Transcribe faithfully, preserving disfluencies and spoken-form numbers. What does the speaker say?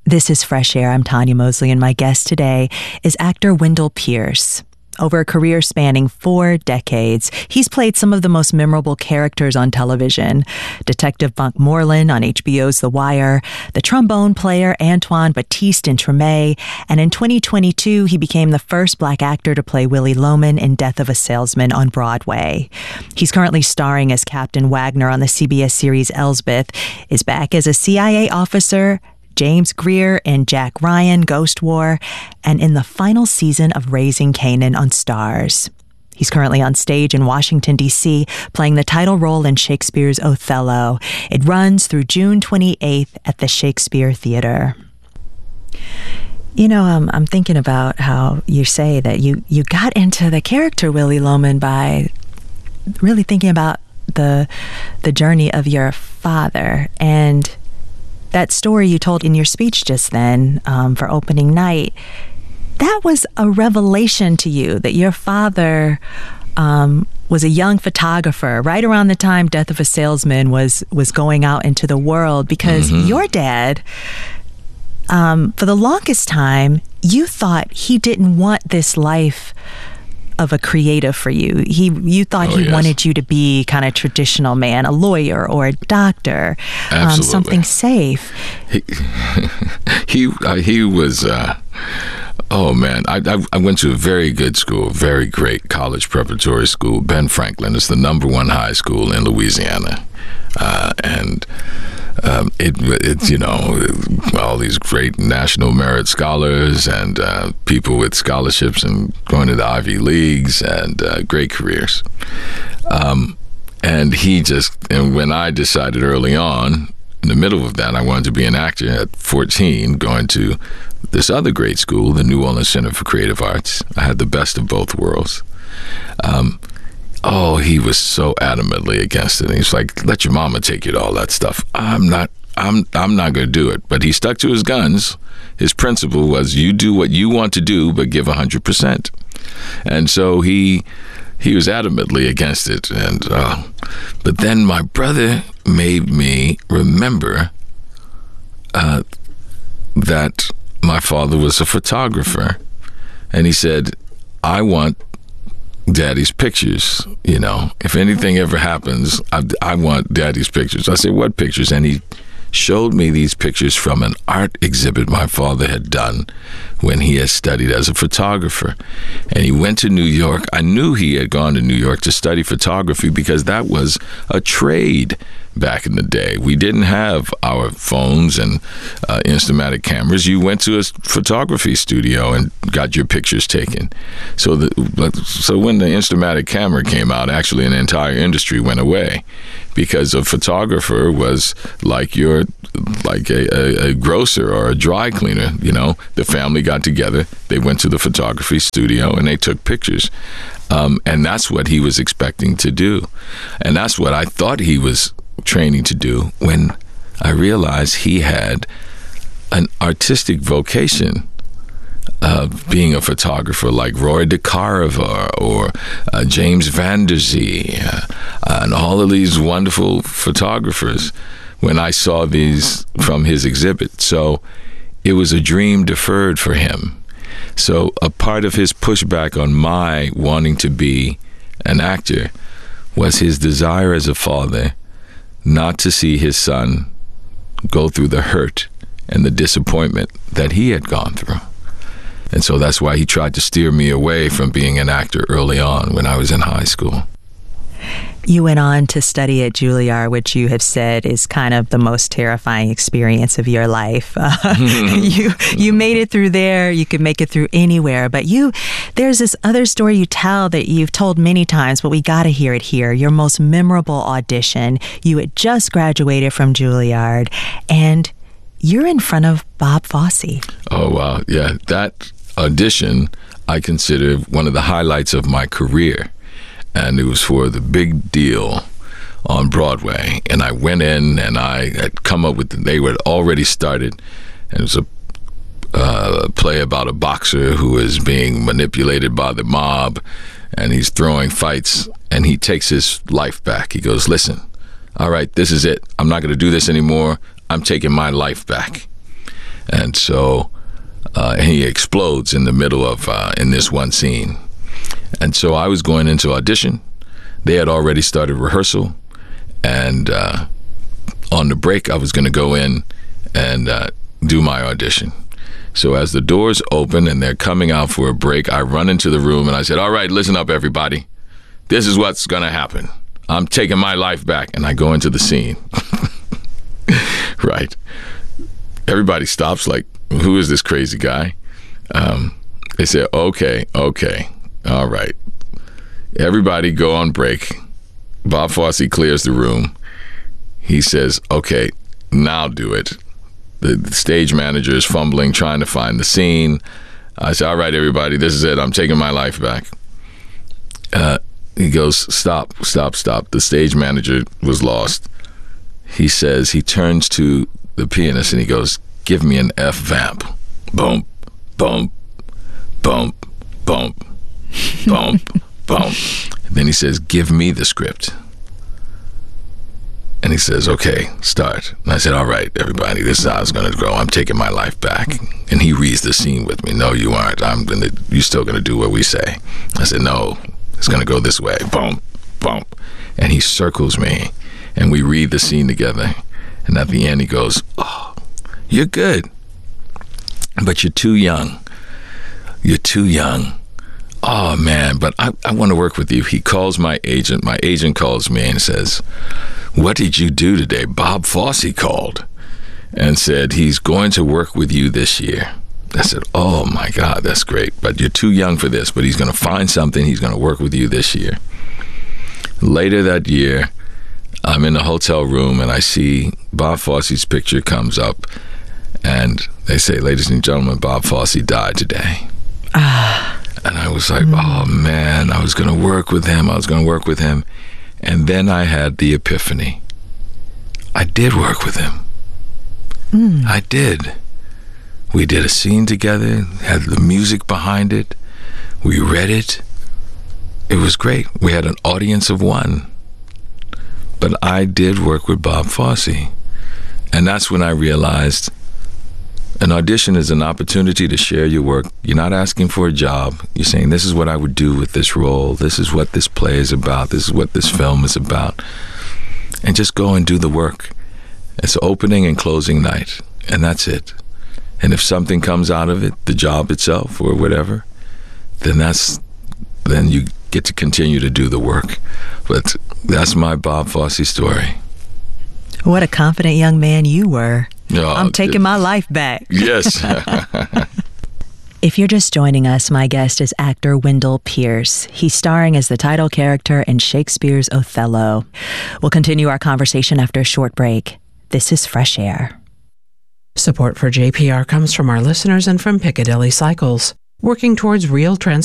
This is Fresh Air. I'm Tanya Mosley, and my guest today is actor Wendell Pierce. Over a career spanning four decades, he's played some of the most memorable characters on television. Detective Bunk Moreland on H B O's The Wire, the trombone player Antoine Batiste in Treme, and in twenty twenty-two, he became the first Black actor to play Willie Loman in Death of a Salesman on Broadway. He's currently starring as Captain Wagner on the C B S series Elsbeth, is back as a C I A officer, James Greer in Jack Ryan, Ghost War, and in the final season of Raising Kanan on Starz. He's currently on stage in Washington, D C, playing the title role in Shakespeare's Othello. It runs through June twenty-eighth at the Shakespeare Theater. You know, um, I'm thinking about how you say that you, you got into the character Willie Loman by really thinking about the the journey of your father, and that story you told in your speech just then um, for opening night, that was a revelation to you that your father um, was a young photographer right around the time Death of a Salesman was, was going out into the world, because mm-hmm. your dad, um, for the longest time, you thought he didn't want this life of a creative for you. He, you thought oh, he yes. wanted you to be kind of traditional man, a lawyer or a doctor, um, something safe. He he, uh, he was. Uh, oh man, I, I I went to a very good school, very great college preparatory school. Ben Franklin is the number one high school in Louisiana, uh, and. Um, it, it's, you know, all these great national merit scholars and uh, people with scholarships and going to the Ivy Leagues and uh, great careers. Um, and he just, and when I decided early on, in the middle of that, I wanted to be an actor at fourteen, going to this other great school, the New Orleans Center for Creative Arts. I had the best of both worlds. Um, Oh, he was so adamantly against it. He's like, let your mama take you to all that stuff. I'm not, I'm, I'm not going to do it. But he stuck to his guns. His principle was, you do what you want to do, but give one hundred percent. And so he, he was adamantly against it. And, uh, but then my brother made me remember uh, that my father was a photographer. And he said, I want Daddy's pictures. You know, if anything ever happens, I, I want Daddy's pictures. I said, what pictures? And he showed me these pictures from an art exhibit my father had done when he had studied as a photographer. And he went to New York. I knew he had gone to New York to study photography because that was a trade back in the day. We didn't have our phones and uh, Instamatic cameras. You went to a photography studio and got your pictures taken. So the, so when the Instamatic camera came out, actually an entire industry went away, because a photographer was like your like a, a, a grocer or a dry cleaner. You know, the family got together, they went to the photography studio and they took pictures. Um, and that's what he was expecting to do. And that's what I thought he was training to do, when I realized he had an artistic vocation of being a photographer, like Roy DeCarava or uh, James Van Der Zee, uh, and all of these wonderful photographers, when I saw these from his exhibit. So it was a dream deferred for him. So a part of his pushback on my wanting to be an actor was his desire as a father not to see his son go through the hurt and the disappointment that he had gone through. And so that's why he tried to steer me away from being an actor early on when I was in high school. You went on to study at Juilliard, which you have said is kind of the most terrifying experience of your life. Uh, you you made it through there. You could make it through anywhere. But you, there's this other story you tell that you've told many times, but we got to hear it here. Your most memorable audition. You had just graduated from Juilliard, and you're in front of Bob Fosse. Oh, wow. Yeah, that audition I consider one of the highlights of my career. And it was for The Big Deal on Broadway. And I went in and I had come up with, the, they were already started. And it was a uh, play about a boxer who is being manipulated by the mob. And he's throwing fights. And he takes his life back. He goes, listen, all right, this is it. I'm not going to do this anymore. I'm taking my life back. And so uh, he explodes in the middle of, uh, in this one scene. And so I was going into audition. They had already started rehearsal. And uh, on the break, I was going to go in and uh, do my audition. So as the doors open and they're coming out for a break, I run into the room and I said, all right, listen up, everybody. This is what's going to happen. I'm taking my life back. And I go into the scene. Right. Everybody stops like, who is this crazy guy? Um, they say, okay, okay, all right. Everybody go on break. Bob Fosse clears the room. He says, okay, now do it. The, the stage manager is fumbling, trying to find the scene. I said, all right, everybody, this is it. I'm taking my life back. Uh, he goes, stop, stop, stop. The stage manager was lost. He says, he turns to the pianist and he goes, give me an F vamp. Boom, boom, boom, boom, boom, boom. Then he says, give me the script. And he says, okay, start. And I said, all right, everybody, this is how it's going to go. I'm taking my life back. And he reads the scene with me. No, you aren't. I'm gonna. You're still going to do what we say. I said, no, it's going to go this way. Boom, boom. And he circles me. And we read the scene together. And at the end, he goes, oh, you're good. But you're too young. You're too young. Oh, man, but I, I want to work with you. He calls my agent. My agent calls me and says, what did you do today? Bob Fosse called and said he's going to work with you this year. I said, oh, my God, that's great. But you're too young for this. But he's going to find something. He's going to work with you this year. Later that year, I'm in a hotel room and I see Bob Fosse's picture comes up. And they say, ladies and gentlemen, Bob Fosse died today. Ah. And I was like, mm. oh, man, I was going to work with him. I was going to work with him. And then I had the epiphany. I did work with him. Mm. I did. We did a scene together, had the music behind it. We read it. It was great. We had an audience of one. But I did work with Bob Fosse. And that's when I realized an audition is an opportunity to share your work. You're not asking for a job. You're saying, this is what I would do with this role. This is what this play is about. This is what this film is about. And just go and do the work. It's opening and closing night. And that's it. And if something comes out of it, the job itself or whatever, then that's, then you get to continue to do the work. But that's my Bob Fosse story. What a confident young man you were. No, I'm taking it, my life back. Yes. If you're just joining us, my guest is actor Wendell Pierce. He's starring as the title character in Shakespeare's Othello. We'll continue our conversation after a short break. This is Fresh Air. Support for J P R comes from our listeners and from Piccadilly Cycles, working towards real transparency.